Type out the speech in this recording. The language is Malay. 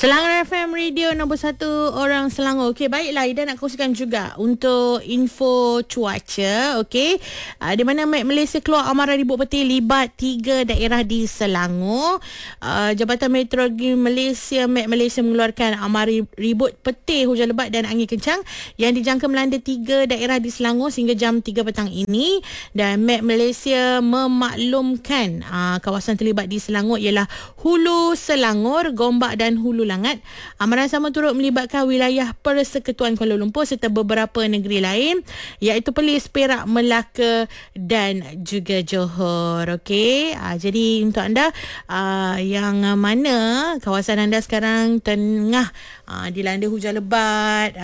Selangor FM Radio nombor 1 orang Selangor. Okey, baiklah, Ida nak kongsikan juga untuk info cuaca. Okey, di mana Met Malaysia keluar amaran ribut peti libat 3 daerah di Selangor. Jabatan Meteorologi Malaysia, Met Malaysia, mengeluarkan amaran ribut peti hujan lebat dan angin kencang yang dijangka melanda 3 daerah di Selangor sehingga jam 3 petang ini. Dan Met Malaysia memaklumkan kawasan terlibat di Selangor ialah Hulu Selangor, Gombak dan Hulu Langat. Amaran sama turut melibatkan wilayah Persekutuan Kuala Lumpur serta beberapa negeri lain iaitu Perlis, Perak, Melaka dan juga Johor. Okey, jadi untuk anda yang mana kawasan anda sekarang tengah dilanda hujan lebat,